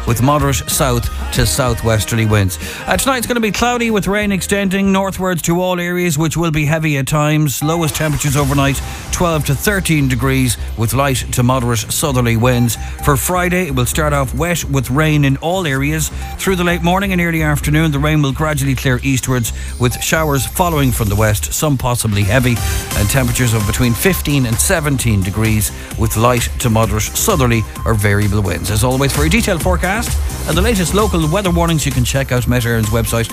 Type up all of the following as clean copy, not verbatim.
with moderate south to southwesterly winds. Tonight it's going to be cloudy with rain extending northwards to all areas, which will be heavy at times. Lowest temperatures overnight 12 to 13 degrees with light to moderate southerly winds. For Friday, it will start off wet with rain in all areas. Through the late morning and early afternoon, the rain will gradually clear eastwards with showers following from the west, some possibly heavy, and temperatures of between 15 and 17 degrees with light to moderate southerly or variable winds. As always, for a detailed forecast and the latest local weather warnings, you can check out Met Éireann's website,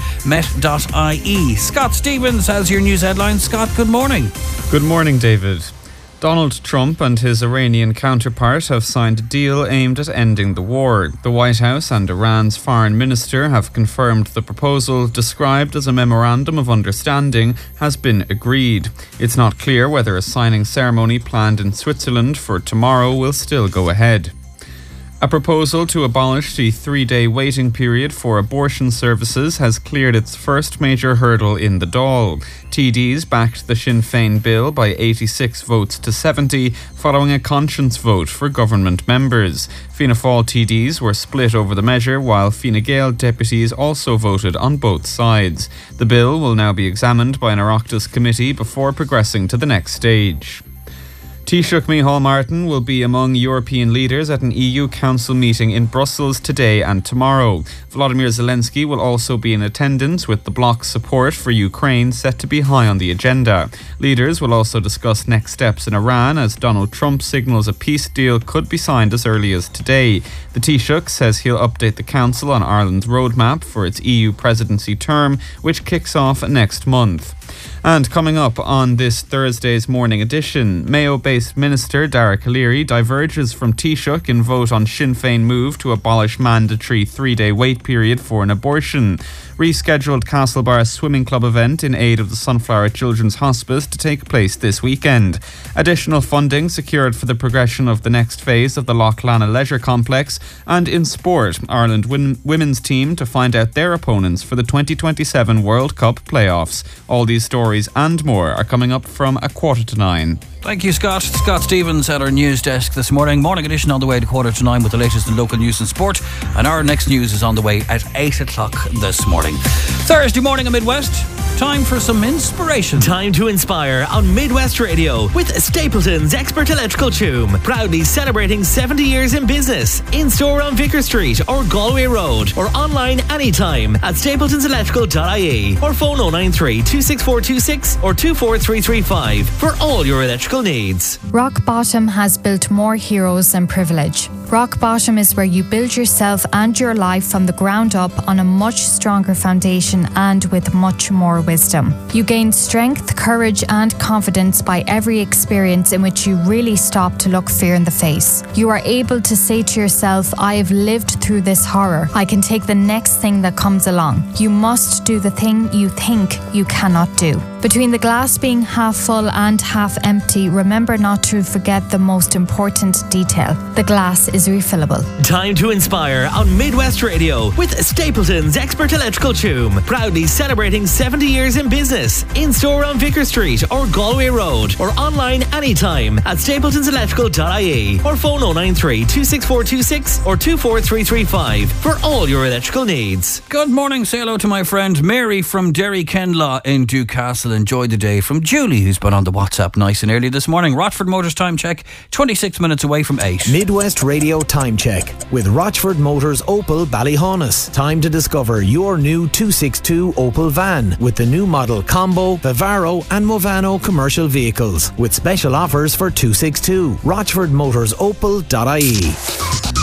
met.ie. Scott Stevens has your news headlines. Scott, good morning. Good morning, David. Donald Trump and his Iranian counterpart have signed a deal aimed at ending the war. The White House and Iran's foreign minister have confirmed the proposal, described as a memorandum of understanding, has been agreed. It's not clear whether a signing ceremony planned in Switzerland for tomorrow will still go ahead. A proposal to abolish the 3-day waiting period for abortion services has cleared its first major hurdle in the Dáil. TDs backed the Sinn Féin bill by 86 votes to 70, following a conscience vote for government members. Fianna Fáil TDs were split over the measure, while Fine Gael deputies also voted on both sides. The bill will now be examined by an Oireachtas committee before progressing to the next stage. Taoiseach Micheál Martin will be among European leaders at an EU Council meeting in Brussels today and tomorrow. Volodymyr Zelensky will also be in attendance, with the bloc's support for Ukraine set to be high on the agenda. Leaders will also discuss next steps in Iran as Donald Trump signals a peace deal could be signed as early as today. The Taoiseach says he'll update the Council on Ireland's roadmap for its EU presidency term, which kicks off next month. And coming up on this Thursday's morning edition, Mayo-based Minister Dara Calleary diverges from Taoiseach in vote on Sinn Féin move to abolish mandatory 3-day wait period for an abortion. Rescheduled Castlebar Swimming Club event in aid of the Sunflower Children's Hospice to take place this weekend. Additional funding secured for the progression of the next phase of the Loch Lana Leisure Complex. And in sport, Ireland women's team to find out their opponents for the 2027 World Cup playoffs. All these stories and more are coming up from 9:15. Thank you, Scott. Scott Stevens at our news desk this morning. Morning edition on the way to 9:15 with the latest in local news and sport. And our next news is on the way at 8 o'clock this morning. Thursday morning in Midwest. Time for some inspiration. Time to inspire on Midwest Radio with Stapleton's Expert Electrical Tume. Proudly celebrating 70 years in business. In store on Vicar Street or Galway Road, or online anytime at stapletonselectrical.ie, or phone 093 26426 or 24335 for all your electrical needs. Rock Bottom has built more heroes than privilege. Rock Bottom is where you build yourself and your life from the ground up on a much stronger foundation and with much more wisdom. You gain strength, courage and confidence by every experience in which you really stop to look fear in the face. You are able to say to yourself, I have lived through this horror. I can take the next thing that comes along. You must do the thing you think you cannot do. Between the glass being half full and half empty, remember not to forget the most important detail. The glass is refillable. Time to inspire on Midwest Radio with Stapleton's Expert Electrical Tume. Proudly celebrating 70 years in business. In store on Vicar Street or Galway Road, or online anytime at stapletonselectrical.ie, or phone 093 26426 or 24335 for all your electrical needs. Good morning. Say hello to my friend Mary from Derry Kenlaw in Newcastle. Enjoy the day from Julie, who's been on the WhatsApp nice and early this morning. Rochford Motors time check, 26 minutes away from 8. Midwest Radio time check with Rochford Motors Opel Ballyhaunis. Time to discover your new 262 Opel van with the new model Combo, Vivaro and Movano commercial vehicles with special offers for 262. Rochford Motors Opel.ie.